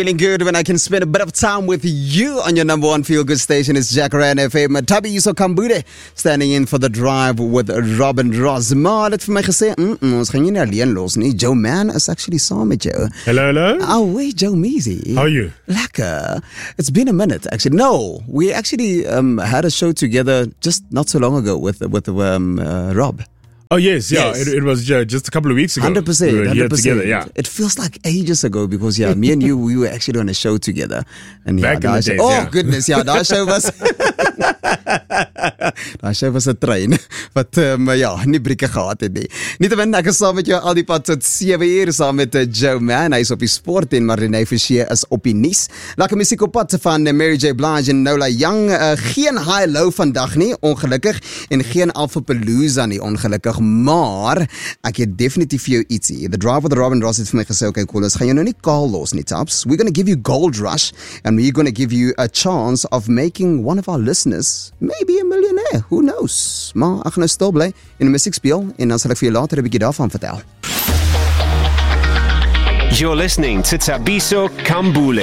Feeling good when I can spend a bit of time with you on your number one feel-good station. It's Jacaranda FM. Tabi Yuso Kambude standing in for the drive with Robin Ross. Maar het vir my gesê, ons gaan nie alleen los nie. Joe Man is actually saam met jou. Hello. Oh, wait, Joe Measy. How are you? Lekker. It's been a minute, actually. No, we actually had a show together just not so long ago with Rob. Oh, yes, yeah. Yes. It was just a couple of weeks ago. 100%. We were here 100%. together, yeah. It feels like ages ago because, me and you, we were actually on a show together. And Back in the days, oh, yeah. goodness, that show was... Daai show was 'n trein wat nie brieke gehad het nie. Nietemin ek is saam met jou al die pad tot 7 uur saam met Joe Man. Hy is op die sport en Marlene Forsie is op die nuus. Lekker musiek op pad van Mary J. Blige en Nola Young. Geen high-low vandag nie, ongelukkig, en geen Alphapalooza nie, ongelukkig, maar ek het definitief vir jou ietsie. The Drive with Robin Ross het vir my gesê, okay, cool, ons gaan jou nou nie kaal los nie, taps. We're going to give you Gold Rush and we're going to give you a chance of making one of our listeners maybe a millionaire. Who knows? Maar ek gaan nou stil bly en 'n musiek speel en dan sal ek vir jou later 'n bietjie daarvan vertel. You're listening to Tabiso Kambule.